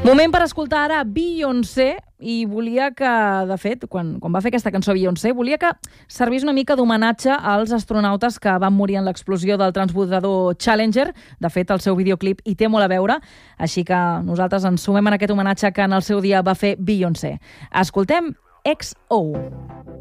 Moment per escoltar ara Beyoncé, i volia que, de fet, quan va fer aquesta cançó Beyoncé, volia que servís una mica d'homenatge als astronautes que van morir en l'explosió del transbordador Challenger. De fet, el seu videoclip hi té molt a veure, així que nosaltres ens sumem en aquest homenatge que en el seu dia va fer Beyoncé. Escoltem XO.